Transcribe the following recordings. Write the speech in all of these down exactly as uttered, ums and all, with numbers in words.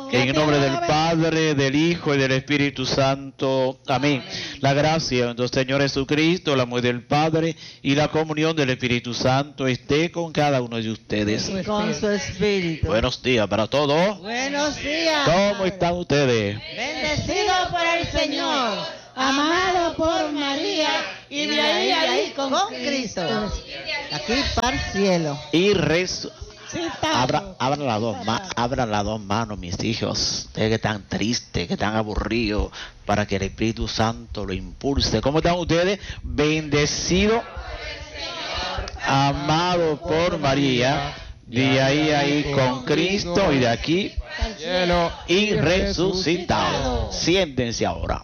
En el nombre del Padre, del Hijo y del Espíritu Santo. Amén. La gracia de nuestro Señor Jesucristo, el amor del Padre y la comunión del Espíritu Santo esté con cada uno de ustedes. Con su espíritu. Buenos días para todos. Buenos días. ¿Cómo están ustedes? Bendecido por el Señor, amado por María y de ahí a ahí con, con Cristo. Aquí para el cielo. Y rezo. Abra, abran las dos, ma, abran las dos manos, mis hijos. Ustedes que están tristes, que están aburridos, para que el Espíritu Santo lo impulse. ¿Cómo están ustedes? Bendecido, amado por María, de ahí a ahí con Cristo y de aquí y resucitado. Siéntense ahora.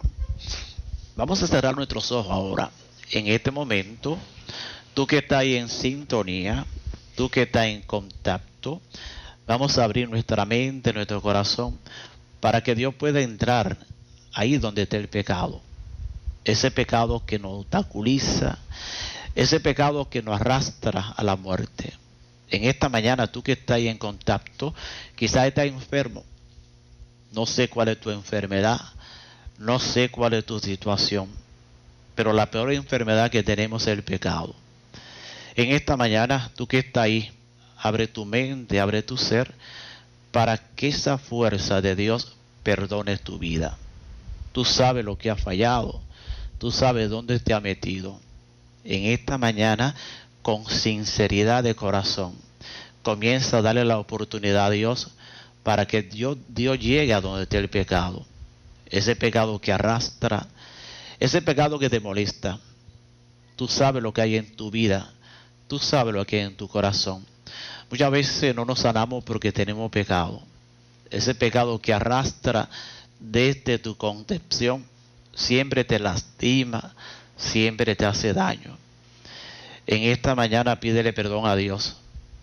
Vamos a cerrar nuestros ojos ahora. En este momento, tú que estás ahí en sintonía, tú que estás en contacto, vamos a abrir nuestra mente, nuestro corazón, para que Dios pueda entrar ahí donde está el pecado. Ese pecado que nos obstaculiza, ese pecado que nos arrastra a la muerte. En esta mañana, tú que estás ahí en contacto, quizás estás enfermo. No sé cuál es tu enfermedad, no sé cuál es tu situación, pero la peor enfermedad que tenemos es el pecado. En esta mañana, tú que estás ahí, abre tu mente, abre tu ser, para que esa fuerza de Dios perdone tu vida. Tú sabes lo que ha fallado, tú sabes dónde te ha metido. En esta mañana, con sinceridad de corazón, comienza a darle la oportunidad a Dios para que Dios, Dios llegue a donde está el pecado. Ese pecado que arrastra, ese pecado que te molesta. Tú sabes lo que hay en tu vida. Tú sabes lo que hay en tu corazón. Muchas veces no nos sanamos porque tenemos pecado. Ese pecado que arrastra desde tu concepción siempre te lastima, siempre te hace daño. En esta mañana pídele perdón a Dios.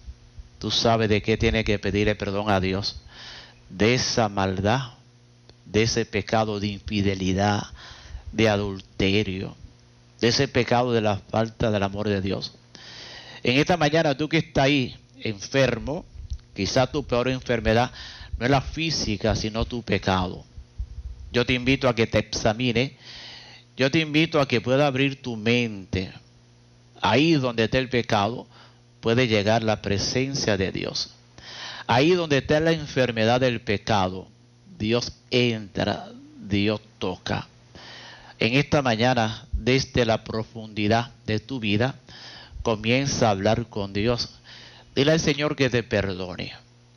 Tú sabes de qué tienes que pedirle perdón a Dios. De esa maldad, de ese pecado de infidelidad, de adulterio, de ese pecado de la falta del amor de Dios. En esta mañana, tú que estás ahí enfermo, quizás tu peor enfermedad no es la física, sino tu pecado. Yo te invito a que te examine, yo te invito a que puedas abrir tu mente. Ahí donde está el pecado, puede llegar la presencia de Dios. Ahí donde está la enfermedad del pecado, Dios entra, Dios toca. En esta mañana, desde la profundidad de tu vida, comienza a hablar con Dios. Dile al Señor que te perdone.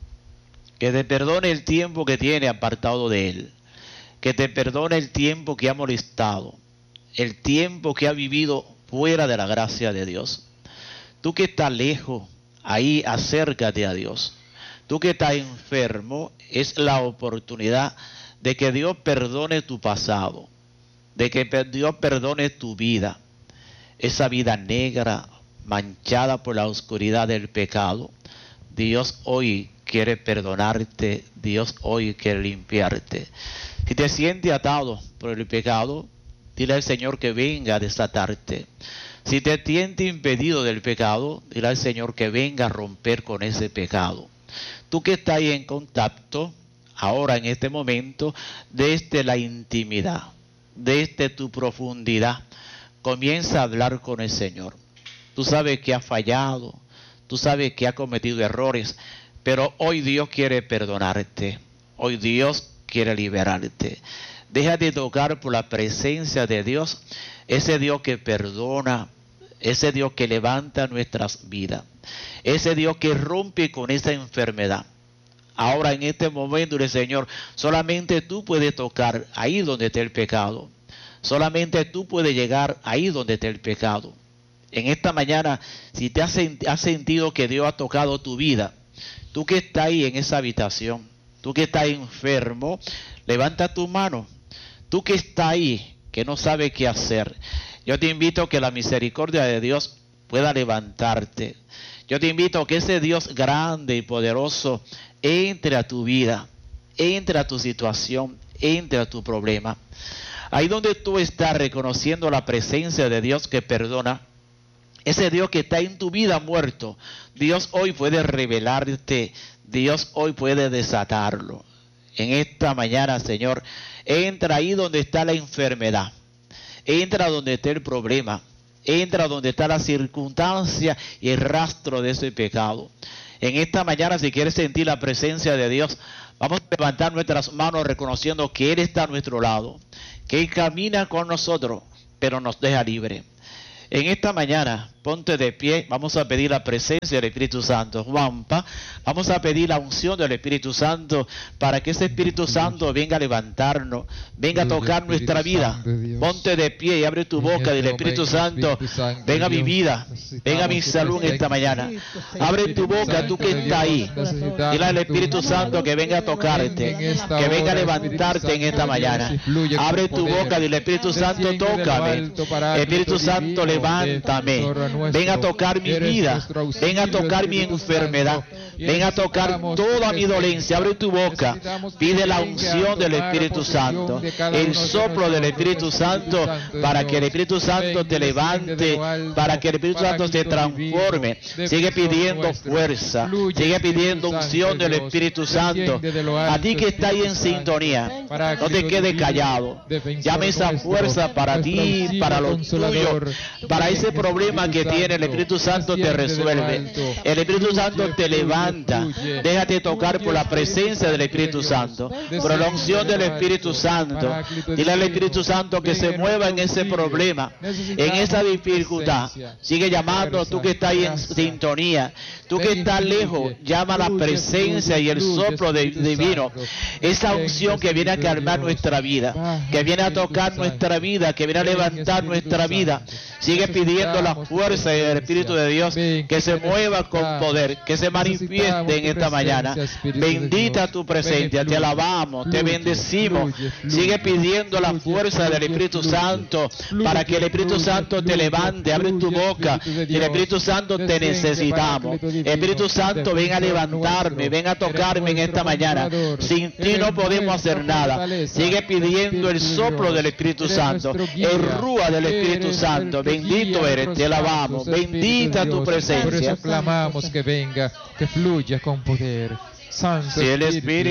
Que te perdone el tiempo que tiene apartado de Él. Que te perdone el tiempo que ha molestado. El tiempo que ha vivido fuera de la gracia de Dios. Tú que estás lejos, ahí acércate a Dios. Tú que estás enfermo, es la oportunidad de que Dios perdone tu pasado. De que Dios perdone tu vida. Esa vida negra, manchada por la oscuridad del pecado. Dios hoy quiere perdonarte, Dios hoy quiere limpiarte. Si te sientes atado por el pecado, dile al Señor que venga a desatarte. Si te sientes impedido del pecado, dile al Señor que venga a romper con ese pecado. Tú que estás ahí en contacto, ahora en este momento, desde la intimidad, desde tu profundidad, comienza a hablar con el Señor. Tú sabes que ha fallado, tú sabes que ha cometido errores, pero hoy Dios quiere perdonarte, hoy Dios quiere liberarte. Déjate tocar por la presencia de Dios, ese Dios que perdona, ese Dios que levanta nuestras vidas, ese Dios que rompe con esa enfermedad. Ahora en este momento, el Señor, solamente tú puedes tocar ahí donde está el pecado, solamente tú puedes llegar ahí donde está el pecado. En esta mañana, si te has, has sentido que Dios ha tocado tu vida, tú que estás ahí en esa habitación, tú que estás enfermo, levanta tu mano. Tú que estás ahí, que no sabes qué hacer, yo te invito a que la misericordia de Dios pueda levantarte. Yo te invito a que ese Dios grande y poderoso entre a tu vida, entre a tu situación, entre a tu problema. Ahí donde tú estás reconociendo la presencia de Dios que perdona, ese Dios que está en tu vida muerto, Dios hoy puede revelarte, Dios hoy puede desatarlo. en esta mañana, Señor. Entra ahí donde está la enfermedad. Entra donde está el problema. Entra donde está la circunstancia y el rastro de ese pecado. En esta mañana, si quieres sentir la presencia de Dios, vamos a levantar nuestras manos reconociendo que Él está a nuestro lado, que Él camina con nosotros, pero nos deja libre. En esta mañana, ponte de pie, vamos a pedir la presencia del Espíritu Santo. Juanpa, vamos a pedir la unción del Espíritu Santo para que ese Espíritu Santo venga a levantarnos, venga a tocar nuestra vida. Ponte de pie y abre tu boca del Espíritu Santo. Venga a mi vida, venga a mi salud en esta mañana. Abre tu boca, tú que estás ahí. Dile al Espíritu Santo que venga a tocarte, que venga a levantarte en esta mañana. Abre tu boca, dile Espíritu Santo, tócame. Espíritu Santo, levántame. Ven a tocar mi vida, ven a tocar mi enfermedad, ven a tocar toda mi dolencia. Abre tu boca, pide la unción del Espíritu Santo, el soplo del Espíritu Santo, para que el Espíritu Santo te levante, para que el Espíritu Santo te transforme. Sigue pidiendo fuerza, sigue pidiendo unción del Espíritu Santo. A ti que está ahí en sintonía, no te quedes callado. Llame esa fuerza para ti, para los tuyos, para ese problema que tiene. El Espíritu Santo te resuelve, el Espíritu Santo te levanta. Déjate tocar por la presencia del Espíritu Santo, por la unción del Espíritu Santo. Dile al Espíritu Santo que se mueva en ese problema, en esa dificultad. Sigue llamando, tú que estás ahí en sintonía, tú que estás lejos, llama la presencia y el soplo de, divino, esa unción que viene a calmar nuestra vida, que viene a tocar nuestra vida, que viene a levantar nuestra vida. Sigue pidiendo la fuerza del Espíritu de Dios que se mueva con poder, que se manifieste en esta mañana. Bendita tu presencia, te alabamos, te bendecimos. Sigue pidiendo la fuerza del Espíritu Santo para que el Espíritu Santo te levante. Abre tu boca, el Espíritu Santo te necesitamos. Espíritu Santo, ven a levantarme, ven a tocarme en esta mañana. Sin ti no podemos hacer nada. Sigue pidiendo el soplo del Espíritu Santo, el rúa del Espíritu Santo. Bendito eres, te alabamos, bendita tu presencia. Por eso clamamos que venga, que fluya con poder. Santo Si el Espíritu